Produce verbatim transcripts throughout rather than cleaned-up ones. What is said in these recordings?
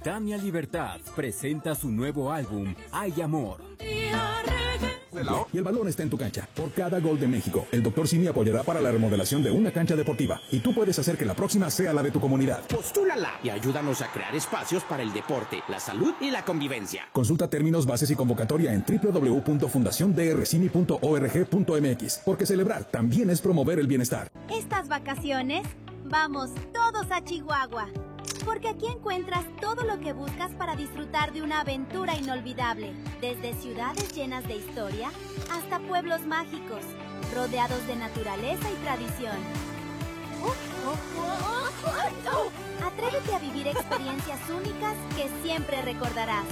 Tania Libertad presenta su nuevo álbum, Hay Amor. Y el balón está en tu cancha. Por cada gol de México, el doctor Simi apoyará para la remodelación de una cancha deportiva. Y tú puedes hacer que la próxima sea la de tu comunidad. Postúlala y ayúdanos a crear espacios para el deporte, la salud y la convivencia. Consulta términos, bases y convocatoria en doble u doble u doble u punto fundación d r cimi punto org punto m x. Porque celebrar también es promover el bienestar. Estas vacaciones, vamos todos a Chihuahua. Porque aquí encuentras todo lo que buscas para disfrutar de una aventura inolvidable. Desde ciudades llenas de historia hasta pueblos mágicos, rodeados de naturaleza y tradición. Atrévete a vivir experiencias únicas que siempre recordarás.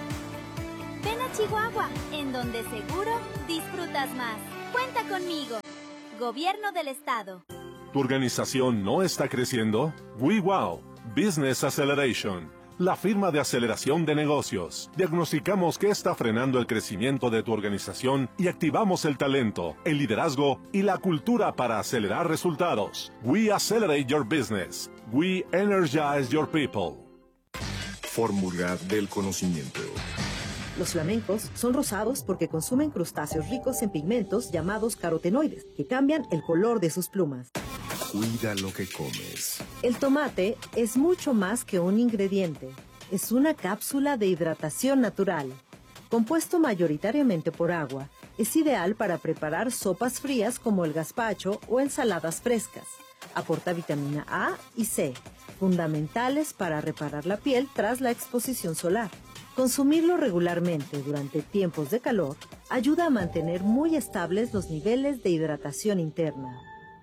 Ven a Chihuahua, en donde seguro disfrutas más. Cuenta conmigo. Gobierno del Estado. ¿Tu organización no está creciendo? WeWow Business Acceleration, la firma de aceleración de negocios. Diagnosticamos qué está frenando el crecimiento de tu organización y activamos el talento, el liderazgo y la cultura para acelerar resultados. We accelerate your business. We energize your people. Fórmula del conocimiento. Los flamencos son rosados porque consumen crustáceos ricos en pigmentos llamados carotenoides, que cambian el color de sus plumas. Cuida lo que comes. El tomate es mucho más que un ingrediente. Es una cápsula de hidratación natural. Compuesto mayoritariamente por agua, es ideal para preparar sopas frías como el gazpacho o ensaladas frescas. Aporta vitamina A y C, fundamentales para reparar la piel tras la exposición solar. Consumirlo regularmente durante tiempos de calor ayuda a mantener muy estables los niveles de hidratación interna.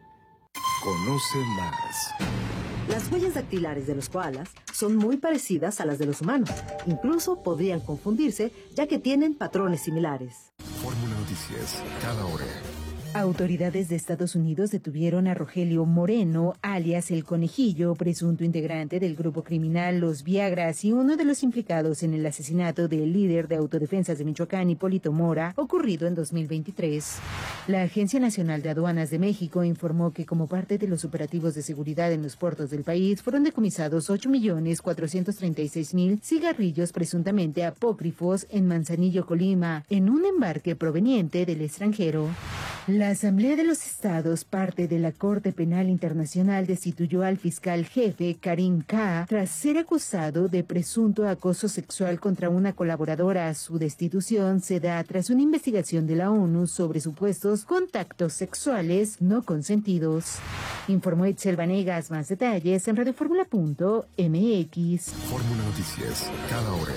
Conoce más. Las huellas dactilares de los koalas son muy parecidas a las de los humanos. Incluso podrían confundirse, ya que tienen patrones similares. Fórmula Noticias, cada hora. Autoridades de Estados Unidos detuvieron a Rogelio Moreno, alias El Conejillo, presunto integrante del grupo criminal Los Viagras y uno de los implicados en el asesinato del líder de autodefensas de Michoacán, Hipólito Mora, ocurrido en dos mil veintitrés. La Agencia Nacional de Aduanas de México informó que como parte de los operativos de seguridad en los puertos del país fueron decomisados ocho millones cuatrocientos treinta y seis mil cigarrillos presuntamente apócrifos en Manzanillo, Colima, en un embarque proveniente del extranjero. La Asamblea de los Estados, parte de la Corte Penal Internacional, destituyó al fiscal jefe Karim K. tras ser acusado de presunto acoso sexual contra una colaboradora. Su destitución se da tras una investigación de la ONU sobre supuestos contactos sexuales no consentidos. Informó Itzel Vanegas. Más detalles en radioformula punto m x. Fórmula Noticias, cada hora.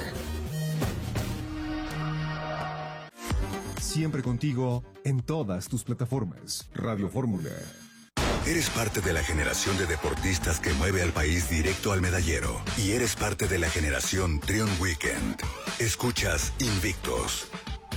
Siempre contigo en todas tus plataformas. Radio Fórmula. Eres parte de la generación de deportistas que mueve al país directo al medallero. Y eres parte de la generación Trion Weekend. Escuchas Invictos.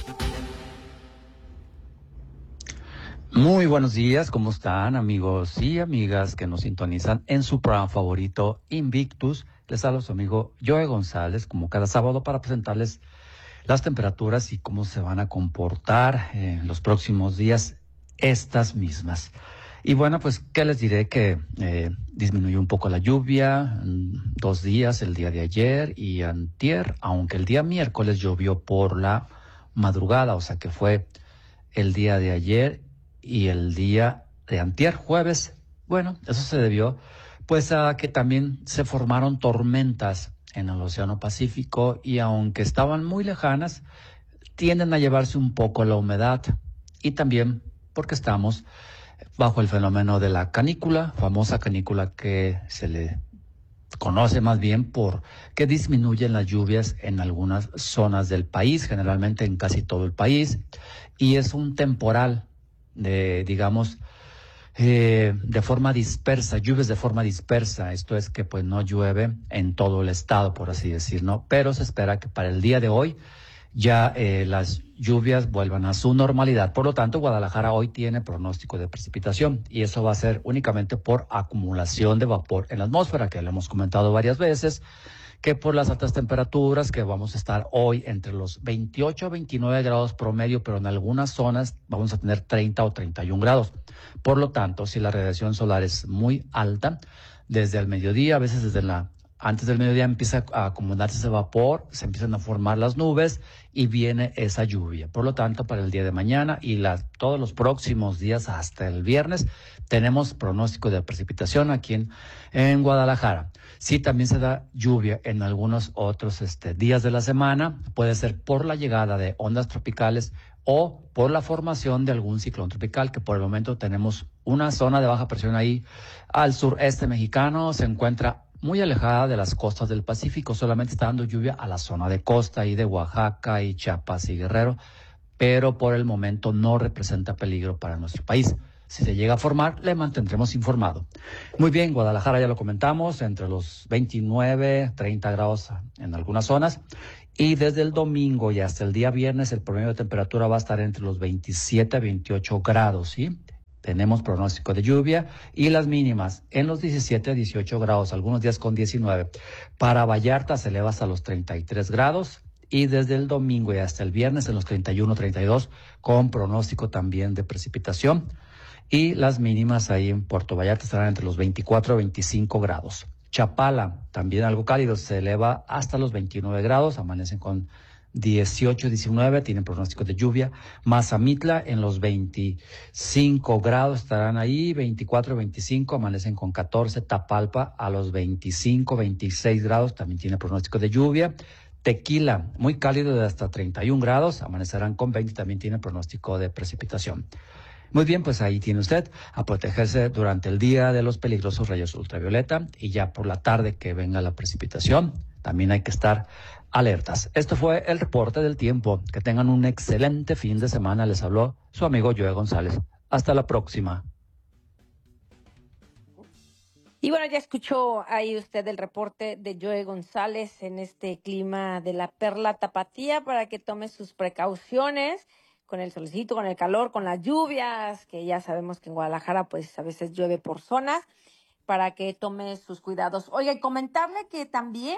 Muy buenos días, ¿cómo están, amigos y amigas que nos sintonizan en su programa favorito, Invictus? Les habla su amigo Joe González, como cada sábado, para presentarles las temperaturas y cómo se van a comportar en los próximos días estas mismas. Y bueno, pues, ¿qué les diré? Que eh, disminuyó un poco la lluvia, dos días, el día de ayer y antier, aunque el día miércoles llovió por la madrugada, o sea que fue el día de ayer y el día de antier, jueves. Bueno, eso se debió pues a que también se formaron tormentas en el Océano Pacífico y aunque estaban muy lejanas, tienden a llevarse un poco la humedad y también porque estamos bajo el fenómeno de la canícula, famosa canícula que se le conoce más bien por que disminuyen las lluvias en algunas zonas del país, generalmente en casi todo el país, y es un temporal de, digamos, Eh, de forma dispersa, lluvias de forma dispersa. Esto es que pues no llueve en todo el estado, por así decir, ¿no? Pero se espera que para el día de hoy ya eh, las lluvias vuelvan a su normalidad. Por lo tanto, Guadalajara hoy tiene pronóstico de precipitación y eso va a ser únicamente por acumulación de vapor en la atmósfera, que lo hemos comentado varias veces, que por las altas temperaturas, que vamos a estar hoy entre los veintiocho a veintinueve grados promedio, pero en algunas zonas vamos a tener treinta o treinta y un grados. Por lo tanto, si la radiación solar es muy alta, desde el mediodía, a veces desde la antes del mediodía empieza a acumularse ese vapor, se empiezan a formar las nubes y viene esa lluvia. Por lo tanto, para el día de mañana y la, todos los próximos días hasta el viernes, tenemos pronóstico de precipitación aquí en, en Guadalajara. Sí, también se da lluvia en algunos otros este, días de la semana. Puede ser por la llegada de ondas tropicales o por la formación de algún ciclón tropical, que por el momento tenemos una zona de baja presión ahí al sureste mexicano. Se encuentra muy alejada de las costas del Pacífico, solamente está dando lluvia a la zona de costa y de Oaxaca y Chiapas y Guerrero, pero por el momento no representa peligro para nuestro país. Si se llega a formar, le mantendremos informado. Muy bien, Guadalajara ya lo comentamos, entre los veintinueve, treinta grados en algunas zonas, y desde el domingo y hasta el día viernes el promedio de temperatura va a estar entre los veintisiete a veintiocho grados, ¿sí? Tenemos pronóstico de lluvia y las mínimas en los diecisiete a dieciocho grados, algunos días con diecinueve. Para Vallarta se eleva hasta los treinta y tres grados y desde el domingo y hasta el viernes en los treinta y uno, treinta y dos, con pronóstico también de precipitación. Y las mínimas ahí en Puerto Vallarta estarán entre los veinticuatro a veinticinco grados. Chapala, también algo cálido, se eleva hasta los veintinueve grados, amanecen con dieciocho, diecinueve, tienen pronóstico de lluvia. Mazamitla en los veinticinco grados estarán ahí, veinticuatro, veinticinco, amanecen con catorce. Tapalpa a los veinticinco, veintiséis grados, también tiene pronóstico de lluvia. Tequila, muy cálido de hasta treinta y un grados, amanecerán con veinte, también tiene pronóstico de precipitación. Muy bien, pues ahí tiene usted a protegerse durante el día de los peligrosos rayos ultravioleta y ya por la tarde que venga la precipitación, también hay que estar alertas. Esto fue el reporte del tiempo. Que tengan un excelente fin de semana. Les habló su amigo Joe González. Hasta la próxima. Y bueno, ya escuchó ahí usted el reporte de Joe González en este clima de la Perla Tapatía para que tome sus precauciones con el solecito, con el calor, con las lluvias, que ya sabemos que en Guadalajara pues a veces llueve por zonas, para que tome sus cuidados. Oiga, y comentarle que también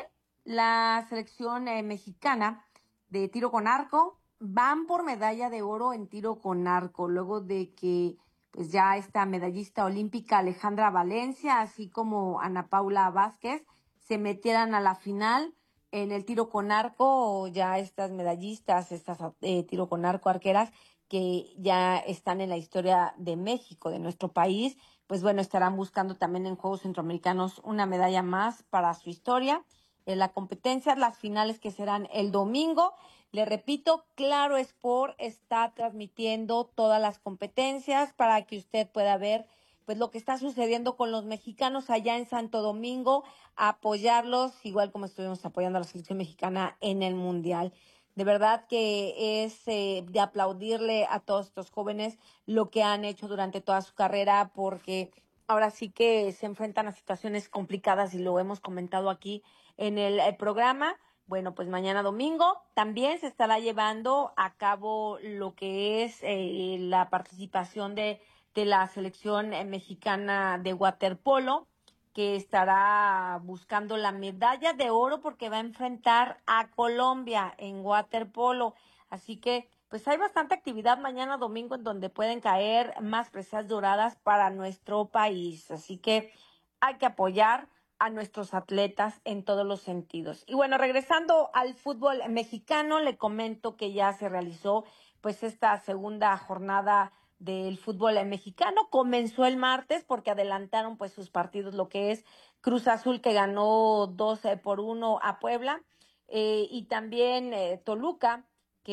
la selección eh, mexicana de tiro con arco van por medalla de oro en tiro con arco, luego de que pues ya esta medallista olímpica Alejandra Valencia, así como Ana Paula Vázquez, se metieran a la final en el tiro con arco. Ya estas medallistas, estas eh, tiro con arco arqueras que ya están en la historia de México, de nuestro país, pues bueno, estarán buscando también en Juegos Centroamericanos una medalla más para su historia en la competencia. Las finales que serán el domingo. Le repito, Claro Sport está transmitiendo todas las competencias para que usted pueda ver pues lo que está sucediendo con los mexicanos allá en Santo Domingo, apoyarlos, igual como estuvimos apoyando a la selección mexicana en el Mundial. De verdad que es eh, de aplaudirle a todos estos jóvenes lo que han hecho durante toda su carrera, porque ahora sí que se enfrentan a situaciones complicadas y lo hemos comentado aquí en el, el programa. Bueno, pues mañana domingo también se estará llevando a cabo lo que es eh, la participación de de la selección mexicana de waterpolo, que estará buscando la medalla de oro porque va a enfrentar a Colombia en waterpolo. Así que pues hay bastante actividad mañana domingo en donde pueden caer más presas doradas para nuestro país. Así que hay que apoyar a nuestros atletas en todos los sentidos. Y bueno, regresando al fútbol mexicano, le comento que ya se realizó pues esta segunda jornada del fútbol mexicano. Comenzó el martes porque adelantaron pues sus partidos, lo que es Cruz Azul, que ganó dos por uno a Puebla, eh, y también eh, Toluca,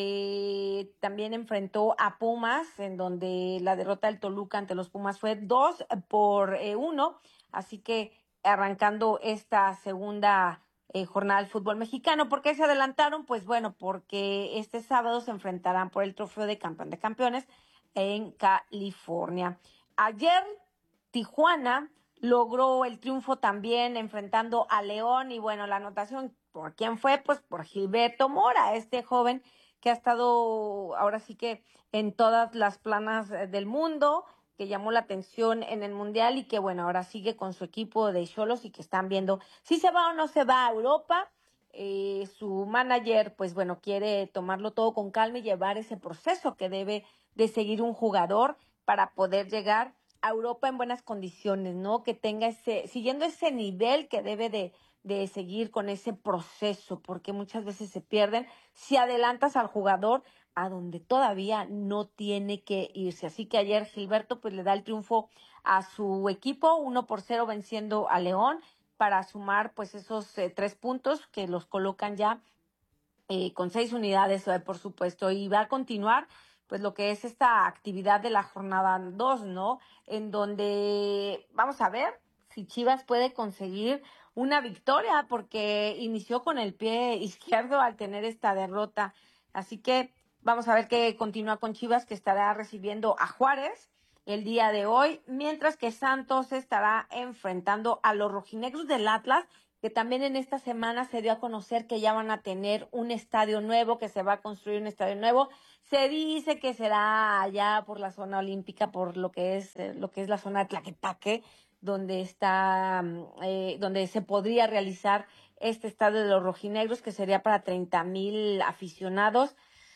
que también enfrentó a Pumas, en donde la derrota del Toluca ante los Pumas fue dos por uno, así que arrancando esta segunda eh, jornada del fútbol mexicano. ¿Por qué se adelantaron? Pues bueno, porque este sábado se enfrentarán por el trofeo de campeón de campeones en California. Ayer Tijuana logró el triunfo también enfrentando a León, y bueno, la anotación, ¿por quién fue? Pues por Gilberto Mora, este joven que ha estado ahora sí que en todas las planas del mundo, que llamó la atención en el Mundial y que bueno, ahora sigue con su equipo de Xolos y que están viendo si se va o no se va a Europa. Eh, su manager, pues bueno, quiere tomarlo todo con calma y llevar ese proceso que debe de seguir un jugador para poder llegar a Europa en buenas condiciones, ¿no? Que tenga ese, siguiendo ese nivel que debe de, de seguir con ese proceso, porque muchas veces se pierden si adelantas al jugador a donde todavía no tiene que irse. Así que ayer Gilberto pues le da el triunfo a su equipo, uno por cero venciendo a León, para sumar pues esos eh, tres puntos que los colocan ya eh, con seis unidades, eh, por supuesto, y va a continuar pues lo que es esta actividad de la jornada dos, ¿no? En donde vamos a ver si Chivas puede conseguir una victoria, porque inició con el pie izquierdo al tener esta derrota. Así que vamos a ver qué continúa con Chivas, que estará recibiendo a Juárez el día de hoy, mientras que Santos estará enfrentando a los rojinegros del Atlas, que también en esta semana se dio a conocer que ya van a tener un estadio nuevo, que se va a construir un estadio nuevo. Se dice que será allá por la zona olímpica, por lo que es eh, lo que es la zona de Tlaquepaque, donde está, eh, donde se podría realizar este estadio de los rojinegros, que sería para treinta mil aficionados.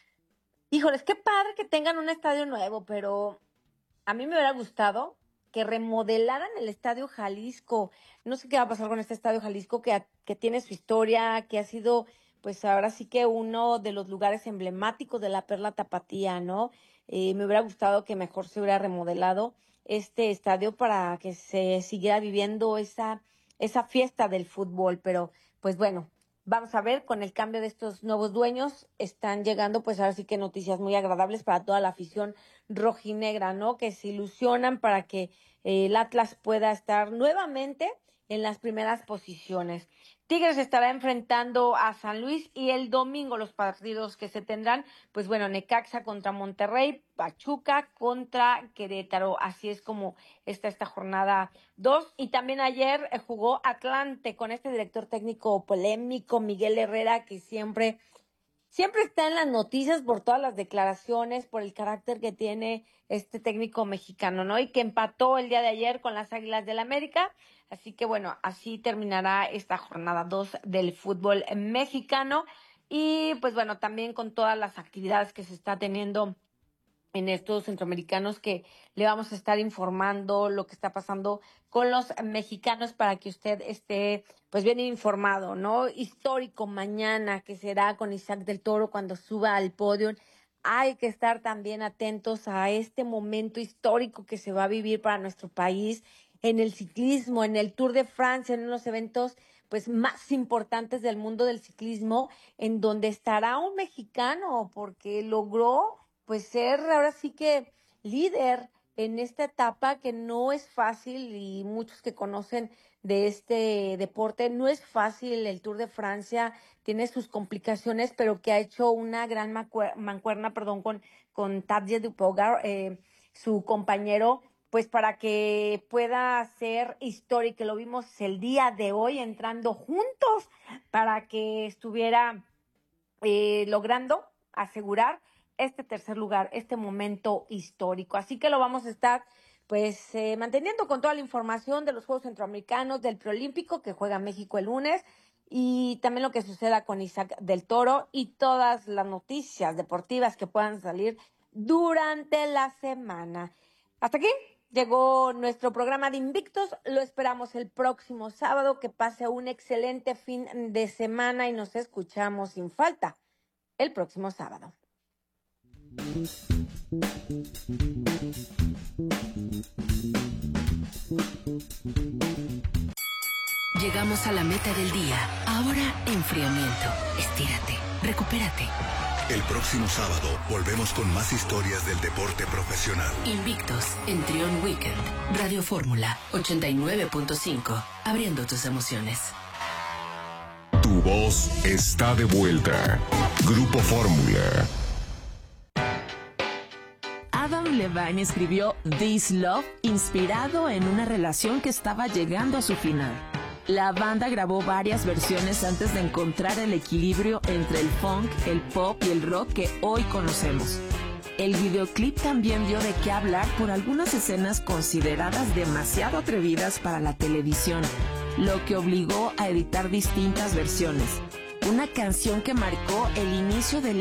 Híjoles, qué padre que tengan un estadio nuevo, pero a mí me hubiera gustado que remodelaran el Estadio Jalisco. No sé qué va a pasar con este Estadio Jalisco, que, que tiene su historia, que ha sido, pues ahora sí que uno de los lugares emblemáticos de la Perla Tapatía, ¿no? Eh, me hubiera gustado que mejor se hubiera remodelado este estadio para que se siguiera viviendo esa, esa fiesta del fútbol. Pero, pues bueno, vamos a ver, con el cambio de estos nuevos dueños, están llegando, pues ahora sí que noticias muy agradables para toda la afición rojinegra, ¿no? Que se ilusionan para que eh, el Atlas pueda estar nuevamente en las primeras posiciones. Tigres estará enfrentando a San Luis, y el domingo los partidos que se tendrán, pues bueno, Necaxa contra Monterrey, Pachuca contra Querétaro. Así es como está esta jornada dos. Y también ayer eh, jugó Atlante con este director técnico polémico, Miguel Herrera, que siempre, siempre está en las noticias por todas las declaraciones, por el carácter que tiene este técnico mexicano, ¿no? Y que empató el día de ayer con las Águilas del América. Así que bueno, así terminará esta jornada dos del fútbol mexicano. Y pues bueno, también con todas las actividades que se está teniendo en estos centroamericanos, que le vamos a estar informando lo que está pasando con los mexicanos para que usted esté pues bien informado, ¿no? Histórico mañana, que será con Isaac del Toro cuando suba al podio. Hay que estar también atentos a este momento histórico que se va a vivir para nuestro país en el ciclismo, en el Tour de Francia, en uno de los eventos pues más importantes del mundo del ciclismo, en donde estará un mexicano, porque logró pues ser ahora sí que líder en esta etapa, que no es fácil, y muchos que conocen de este deporte, no es fácil. El Tour de Francia tiene sus complicaciones, pero que ha hecho una gran mancuerna, perdón, con, con Tadej de Pogacar, eh, su compañero, pues para que pueda ser histórico, que lo vimos el día de hoy entrando juntos para que estuviera eh, logrando asegurar este tercer lugar, este momento histórico. Así que lo vamos a estar pues eh, manteniendo con toda la información de los Juegos Centroamericanos, del Preolímpico que juega México el lunes, y también lo que suceda con Isaac del Toro y todas las noticias deportivas que puedan salir durante la semana. Hasta aquí llegó nuestro programa de Invictos. Lo esperamos el próximo sábado. Que pase un excelente fin de semana y nos escuchamos sin falta el próximo sábado. Llegamos a la meta del día. Ahora enfriamiento. Estírate, recupérate. El próximo sábado volvemos con más historias del deporte profesional. Invictos en Trión Weekend. Radio Fórmula ochenta y nueve punto cinco. Abriendo tus emociones. Tu voz está de vuelta. Grupo Fórmula. Adam Levine escribió This Love inspirado en una relación que estaba llegando a su final. La banda grabó varias versiones antes de encontrar el equilibrio entre el funk, el pop y el rock que hoy conocemos. El videoclip también dio de qué hablar por algunas escenas consideradas demasiado atrevidas para la televisión, lo que obligó a editar distintas versiones. Una canción que marcó el inicio del